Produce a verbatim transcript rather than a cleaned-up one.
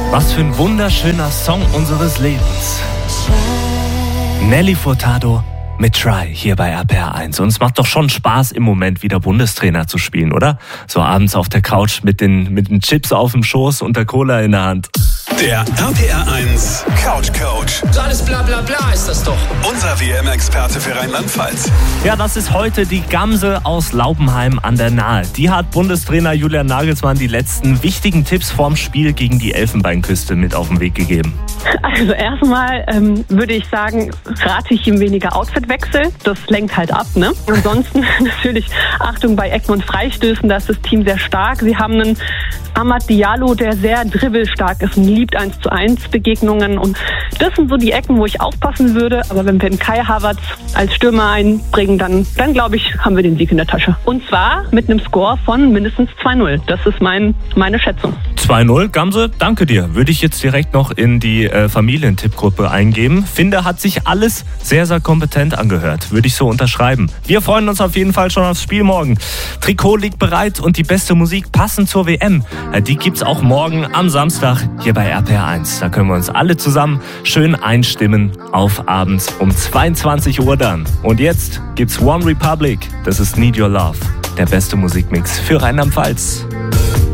Was für ein wunderschöner Song unseres Lebens. Nelly Furtado mit Try hier bei R P R eins. Und es macht doch schon Spaß, im Moment wieder Bundestrainer zu spielen, oder? So abends auf der Couch mit den, mit den Chips auf dem Schoß und der Cola in der Hand. Der R P R eins Couch Coach. So alles bla bla bla ist das doch. Unser W M-Experte für Rheinland-Pfalz. Ja, das ist heute die Gamse aus Laubenheim an der Nahe. Die hat Bundestrainer Julian Nagelsmann die letzten wichtigen Tipps vorm Spiel gegen die Elfenbeinküste mit auf den Weg gegeben. Also erstmal ähm, würde ich sagen, rate ich ihm weniger Outfitwechsel. Das lenkt halt ab, ne? Ansonsten natürlich Achtung bei Ecken und Freistößen, da ist das Team sehr stark. Sie haben einen Amad Diallo, der sehr dribbelstark ist und liebt eins zu eins Begegnungen. Und das sind so die Ecken, wo ich aufpassen würde. Aber wenn wir den Kai Havertz als Stürmer einbringen, dann, dann glaube ich, haben wir den Sieg in der Tasche. Und zwar mit einem Score von mindestens zwei null. Das ist mein, meine Schätzung. zwei null, Gamse, danke dir. Würde ich jetzt direkt noch in die äh, Familientippgruppe eingeben. Finde, hat sich alles sehr, sehr kompetent angehört. Würde ich so unterschreiben. Wir freuen uns auf jeden Fall schon aufs Spiel morgen. Trikot liegt bereit und die beste Musik passend zur W M. Äh, die gibt's auch morgen am Samstag hier bei R P R eins. Da können wir uns alle zusammen schön einstimmen auf abends um zweiundzwanzig Uhr dann. Und jetzt gibt's One Republic. Das ist Need Your Love. Der beste Musikmix für Rheinland-Pfalz.